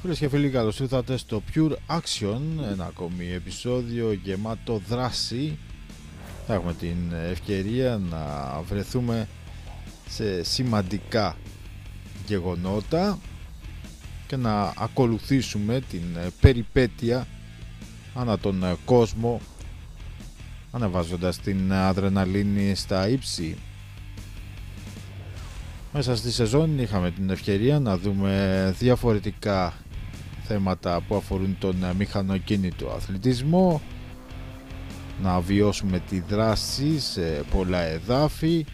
Φίλες και φίλοι, καλώς ήρθατε στο Pure Action, ένα ακόμη επεισόδιο γεμάτο δράση. Θα έχουμε την ευκαιρία να βρεθούμε σε σημαντικά γεγονότα και να ακολουθήσουμε την περιπέτεια ανά τον κόσμο, ανεβάζοντας την αδρεναλίνη στα ύψη. Μέσα στη σεζόν είχαμε την ευκαιρία να δούμε διαφορετικά θέματα που αφορούν τον μηχανοκίνητο αθλητισμό, να βιώσουμε τη δράση σε πολλά εδάφη.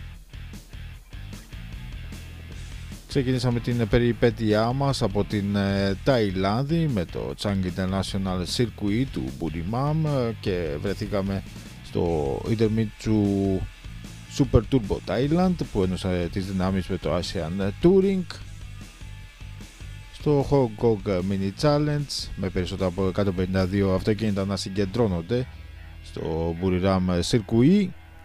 Ξεκινήσαμε την περιπέτειά μας από την Ταϊλάνδη με το Chang International Circuit του Buriram και βρεθήκαμε στο Intermitsu Super Turbo Thailand που ένωσε τις δυνάμεις με το Asian Touring, στο Hong Kong Mini Challenge με περισσότερα από 152 αυτοκίνητα να συγκεντρώνονται στο Buriram Circuit.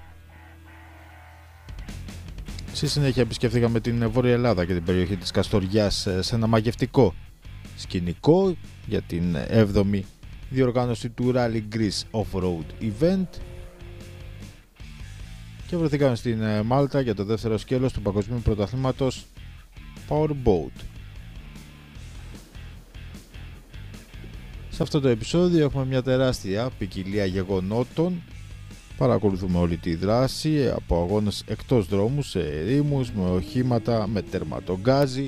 Στη συνέχεια επισκεφθήκαμε την Βόρεια Ελλάδα και την περιοχή της Καστοριάς σε ένα μαγευτικό σκηνικό για την 7η διοργάνωση του Rally Greece Off-Road Event και βρεθήκαμε στην Μάλτα για το δεύτερο σκέλος του Παγκοσμίου Πρωταθλήματος Powerboat. Σε αυτό το επεισόδιο έχουμε μια τεράστια ποικιλία γεγονότων. Παρακολουθούμε όλη τη δράση από αγώνες εκτός δρόμου, σε ερήμους, με οχήματα, με τερματογκάζι,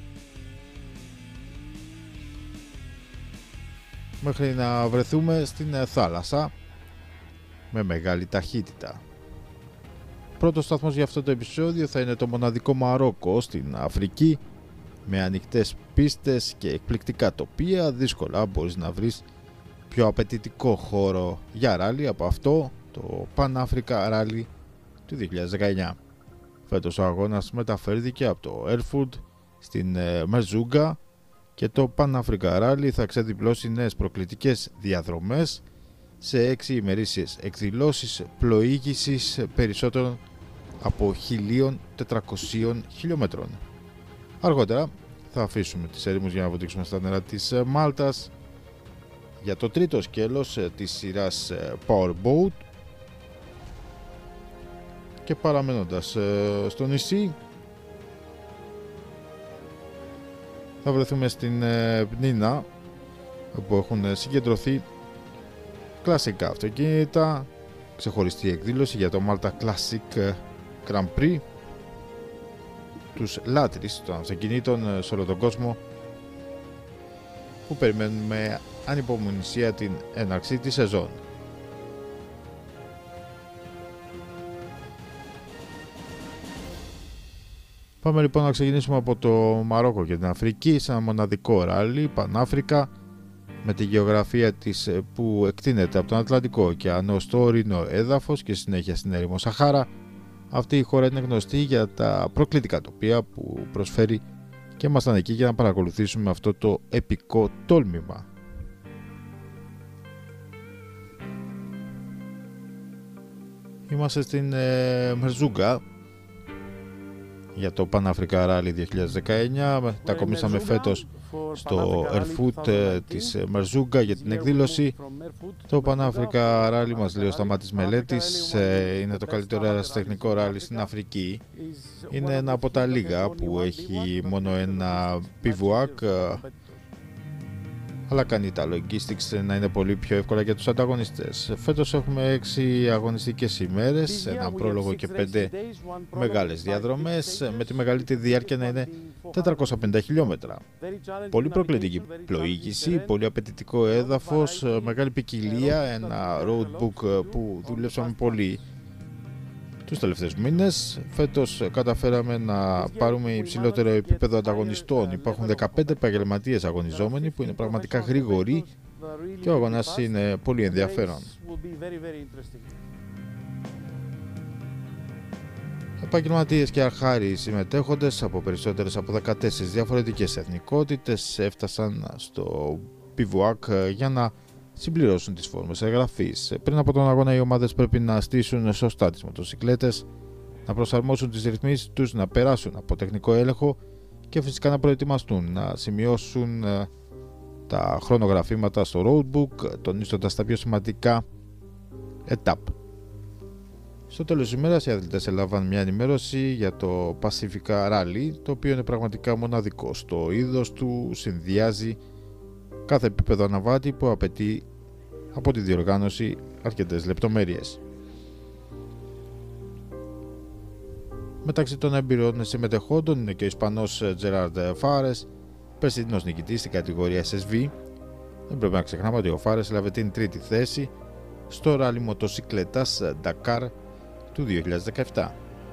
μέχρι να βρεθούμε στην θάλασσα με μεγάλη ταχύτητα. Πρώτος σταθμός για αυτό το επεισόδιο θα είναι το μοναδικό Μαρόκο στην Αφρική, με ανοιχτές πίστες και εκπληκτικά τοπία. Δύσκολα μπορείς να βρεις πιο απαιτητικό χώρο για ράλι από αυτό, το Pan Africa Rally του 2019. Φέτος ο αγώνας μεταφέρθηκε από το Erfurt στην Μερζούγκα και το Pan Africa Rally θα ξεδιπλώσει νέες προκλητικές διαδρομές σε 6 ημερήσιες εκδηλώσεις πλοήγησης περισσότερων από 1.400 χιλιόμετρων. Αργότερα θα αφήσουμε τις ερήμους για να βοτήξουμε στα νερά της Μάλτας για το τρίτο σκέλος της σειράς Powerboat και παραμένοντας στο νησί θα βρεθούμε στην Πνίνα, όπου έχουν συγκεντρωθεί κλασικά αυτοκίνητα, ξεχωριστή εκδήλωση για το Malta Classic Grand Prix, τους λάτρεις των αυτοκινήτων σε όλο τον κόσμο που περιμένουν με ανυπομονησία την έναρξη της σεζόν. Πάμε λοιπόν να ξεκινήσουμε από το Μαρόκο και την Αφρική σε ένα μοναδικό ράλι Πανάφρικα με τη γεωγραφία της που εκτείνεται από τον Ατλαντικό ωκεανό στο ορεινό έδαφος και συνέχεια στην έρημο Σαχάρα. Αυτή η χώρα είναι γνωστή για τα προκλητικά τοπία που προσφέρει και ήμασταν εκεί για να παρακολουθήσουμε αυτό το επικό τόλμημα. Είμαστε στην Μερζούγκα για το Pan Africa Rally 2019. Μετακομίσαμε φέτος στο Erfurt της Μερζούγκα για την εκδήλωση. Το Pan Africa Rally, μας λέει ο Σταμάτης Μελέτης, είναι το καλύτερο αεραστεχνικό ράλι στην Αφρική. Είναι ένα από τα λίγα που έχει μόνο ένα bivouac, αλλά κάνει τα logistics να είναι πολύ πιο εύκολα για τους ανταγωνιστές. Φέτος έχουμε 6 αγωνιστικές ημέρες, ένα πρόλογο και 5 μεγάλες διαδρομές, με τη μεγαλύτερη διάρκεια να είναι 450 χιλιόμετρα. Πολύ προκλητική πλοήγηση, πολύ απαιτητικό έδαφος, μεγάλη ποικιλία, ένα roadbook που δουλέψαμε πολύ τους τελευταίους μήνες. Φέτος καταφέραμε να πάρουμε υψηλότερο επίπεδο ανταγωνιστών. Υπάρχουν 15 επαγγελματίες αγωνιζόμενοι που είναι πραγματικά γρήγοροι και ο αγώνας είναι πολύ ενδιαφέρον. Επαγγελματίες και αρχάριοι συμμετέχοντες από περισσότερες από 14 διαφορετικές εθνικότητες έφτασαν στο bivouac για να συμπληρώσουν τις φόρμες εγγραφής. Πριν από τον αγώνα οι ομάδες πρέπει να στήσουν σωστά τις μοτοσικλέτες, να προσαρμόσουν τις ρυθμίσεις τους, να περάσουν από τεχνικό έλεγχο και φυσικά να προετοιμαστούν, να σημειώσουν τα χρονογραφήματα στο roadbook, τονίζοντας τα πιο σημαντικά etap. Στο τέλος της ημέρας οι αθλητές έλαβαν μια ενημέρωση για το Pacifica Rally, το οποίο είναι πραγματικά μοναδικό στο είδος του, συνδυάζει κάθε επίπεδο αναβάτη που απαιτεί από τη διοργάνωση αρκετές λεπτομέρειες. Μεταξύ των εμπειρών συμμετεχόντων είναι και ο Ισπανός Gerard Fares, περσινός νικητής στην κατηγορία SSV. Δεν πρέπει να ξεχνάμε ότι ο Fares έλαβε την τρίτη θέση στο ράλι μοτοσικλέτας Dakar του 2017.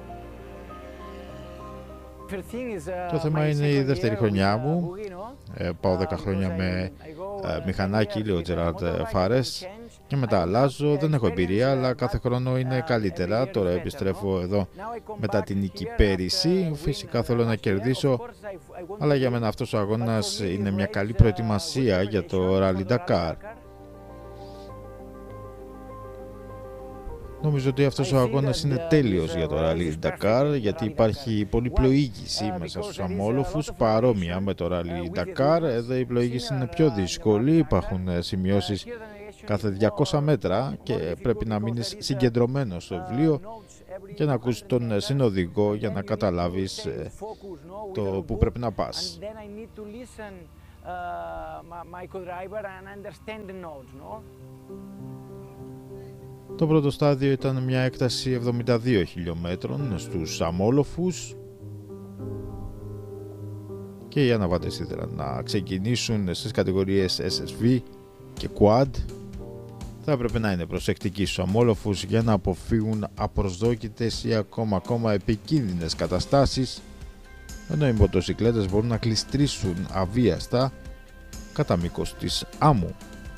Το θέμα είναι η δεύτερη χρονιά μου. Πάω 10 χρόνια με μηχανάκι, λέει ο Gerard Fares, και μετά αλλάζω. Δεν έχω εμπειρία, αλλά κάθε χρόνο είναι καλύτερα. Τώρα επιστρέφω εδώ μετά την νίκη πέρυσι. Φυσικά θέλω να κερδίσω, αλλά για μένα αυτός ο αγώνας είναι μια καλή προετοιμασία για το Rally Dakar. Νομίζω ότι αυτός ο αγώνας είναι τέλειος για το Rally Dakar, γιατί υπάρχει πολλή πλοήγηση μέσα στους αμόλοφους, παρόμοια με το Rally Dakar. Εδώ η πλοήγηση είναι πιο δύσκολη, υπάρχουν σημειώσεις κάθε 200 μέτρα και πρέπει να μείνεις συγκεντρωμένος στο βιβλίο και να ακούσεις τον συνοδηγό για να καταλάβεις το που πρέπει να πας. Το πρώτο στάδιο ήταν μια έκταση 72 χιλιόμετρων στους αμόλοφους και οι αναβάτες ήθελαν να ξεκινήσουν στις κατηγορίες SSV και Quad. Θα έπρεπε να είναι προσεκτικοί στους αμόλοφους για να αποφύγουν απροσδόκητες ή ακόμα επικίνδυνες καταστάσεις, ενώ οι μοτοσικλέτες μπορούν να κλειστρήσουν αβίαστα κατά μήκος της άμμου.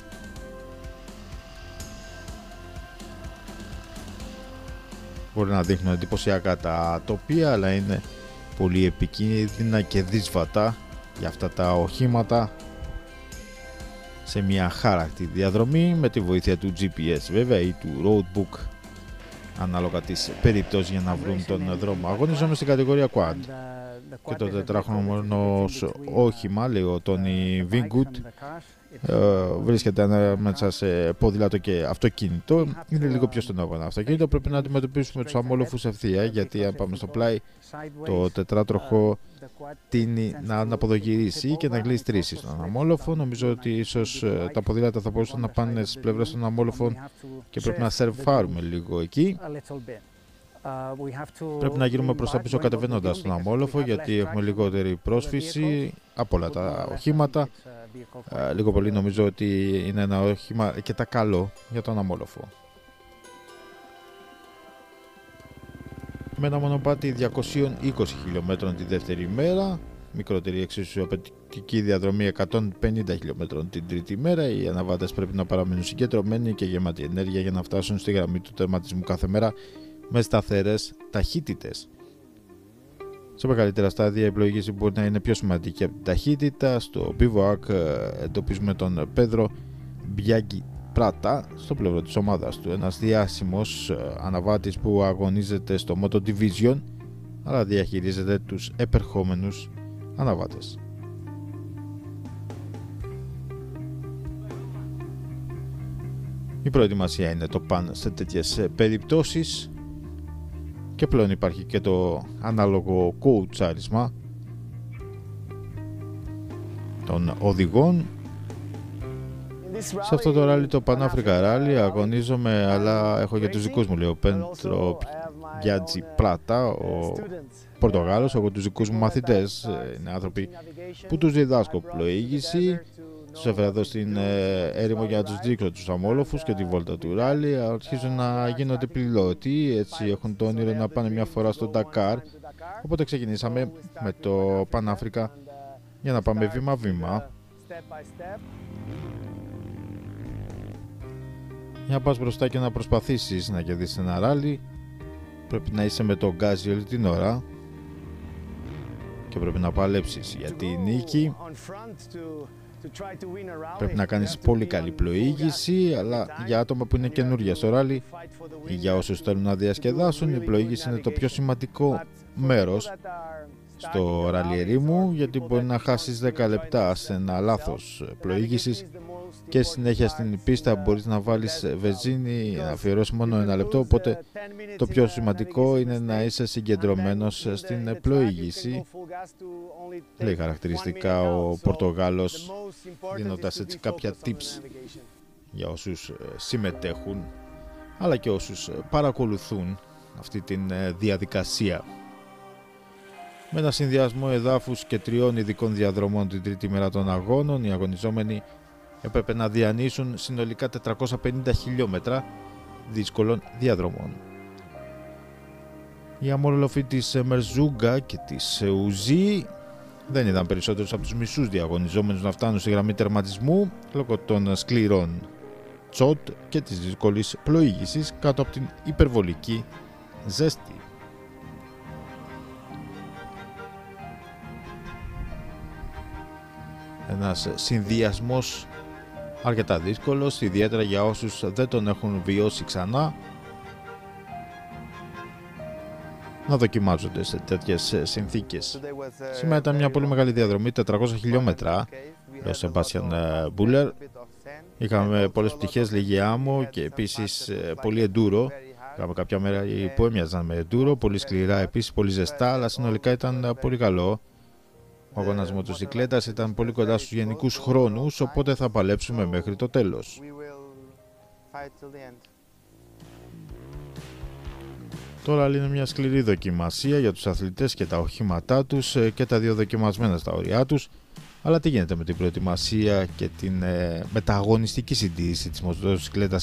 Μπορεί να δείχνουν εντυπωσιακά τα τοπία, αλλά είναι πολύ επικίνδυνα και δύσβατα για αυτά τα οχήματα σε μια χάρακτη διαδρομή με τη βοήθεια του GPS βέβαια ή του roadbook, ανάλογα της περίπτωσης, για να βρουν τον δρόμο. Αγωνίζομαι στην κατηγορία Quad και το τετράχρονο όχημα, λέει ο Τόνι Βίνγκουτ, βρίσκεται ανάμεσα σε ποδήλατο και αυτοκίνητο. Είναι λίγο πιο στον αγώνα αυτοκίνητο. Πρέπει να αντιμετωπίσουμε τους αμόλοφους ευθεία, γιατί αν πάμε στο πλάι, το τετράτροχο τείνει να αποδογυρίσει και να γλιστρήσει στον αμόλοφο. Νομίζω ότι ίσως τα ποδήλατα θα μπορούσαν να πάνε στις πλευρές των αμόλοφων και πρέπει να σερφάρουμε λίγο εκεί. Πρέπει να γύρουμε προς τα πίσω κατεβαίνοντας τον αμόλοφο, γιατί έχουμε λιγότερη πρόσφυση από όλα τα οχήματα. Λίγο πολύ νομίζω ότι είναι ένα όχημα αρκετά καλό για τον αμόλοφο. Με ένα μονοπάτι 220 χιλιόμετρων τη δεύτερη ημέρα, μικρότερη εξίσου απαιτητική διαδρομή 150 χιλιόμετρων την τρίτη ημέρα, οι αναβάτες πρέπει να παραμείνουν συγκεντρωμένοι και γεμάτοι ενέργεια για να φτάσουν στη γραμμή του τερματισμού κάθε μέρα με σταθερές ταχύτητες. Σε μεγαλύτερα στάδια η πλοήγηση μπορεί να είναι πιο σημαντική από την ταχύτητα. Στο bivouac εντοπίζουμε τον Πέδρο Μπιάγκη Πράτα στο πλευρό της ομάδας του, ένας διάσημος αναβάτης που αγωνίζεται στο Moto Division, αλλά διαχειρίζεται τους επερχόμενους αναβάτες. Η προετοιμασία είναι το παν σε τέτοιες περιπτώσεις και πλέον υπάρχει και το ανάλογο κοουτσάρισμα των οδηγών. Σε αυτό το ράλι, το Pan Africa Rally, αγωνίζομαι, αλλά έχω για τους δικούς μου, λέει ο Πέντρο Μπιάτζι Πράτα, ο Πορτογάλος. Έχω τους δικούς μου μαθητές, είναι άνθρωποι που τους διδάσκω πλοήγηση. Τους έφερα εδώ στην έρημο για να τους δείξω τους αμόλοφους και τη βόλτα του ράλι. Αρχίζουν να γίνονται πιλότοι, έτσι έχουν το όνειρο να πάνε μια φορά στο Dakar. Οπότε ξεκινήσαμε με το Pan Africa για να πάμε βήμα-βήμα. Για να πας μπροστά και να προσπαθήσεις να κερδίσεις ένα ράλι, πρέπει να είσαι με το γκάζι όλη την ώρα και πρέπει να παλέψεις για τη νίκη. Πρέπει να κάνεις πολύ καλή πλοήγηση, αλλά για άτομα που είναι καινούργια στο ράλι ή για όσους θέλουν να διασκεδάσουν, η πλοήγηση είναι το πιο σημαντικό μέρος στο ράλι ερήμου, γιατί μπορεί να χάσεις 10 λεπτά σε ένα λάθος πλοήγησης και συνέχεια στην πίστα μπορείς να βάλεις βενζίνη, να αφιερώσεις μόνο 1 λεπτό, οπότε το πιο σημαντικό είναι να είσαι συγκεντρωμένος στην πλοήγηση. Λέει χαρακτηριστικά ο Πορτογάλος, δίνοντας έτσι κάποια tips για όσους συμμετέχουν αλλά και όσους παρακολουθούν αυτή τη διαδικασία. Με ένα συνδυασμό εδάφους και 3 ειδικών διαδρομών την τρίτη μέρα των αγώνων, οι αγωνιζόμενοι έπρεπε να διανύσουν συνολικά 450 χιλιόμετρα δύσκολων διαδρομών. Οι αμόρφωτοι της Μερζούγκα και της Ουζή δεν είδαν περισσότερους από τους μισούς διαγωνιζόμενους να φτάνουν στη γραμμή τερματισμού λόγω των σκληρών τσότ και της δύσκολης πλοήγησης κάτω από την υπερβολική ζέστη. Ένας συνδυασμός αρκετά δύσκολος, ιδιαίτερα για όσους δεν τον έχουν βιώσει ξανά, να δοκιμάζονται σε τέτοιες συνθήκες. Σήμερα ήταν μια πολύ μεγάλη διαδρομή, 400 χιλιόμετρα, ο Σεμπάστιαν Μπούλερ. Είχαμε πολλές πτυχές, λίγη άμμο και επίσης πολύ εντούρο. Είχαμε κάποια μέρα που έμοιαζαν με εντούρο, πολύ σκληρά επίσης, πολύ ζεστά, αλλά συνολικά ήταν πολύ καλό. Ο αγώνας μοτοσυκλέτας ήταν πολύ κοντά στους γενικούς χρόνους, οπότε θα παλέψουμε μέχρι το τέλος. Τώρα είναι μια σκληρή δοκιμασία για τους αθλητές και τα οχήματά τους και τα δύο δοκιμασμένα στα όρια τους. Αλλά τι γίνεται με την προετοιμασία και την μεταγωνιστική συντήρηση της μοτοσυκλέτας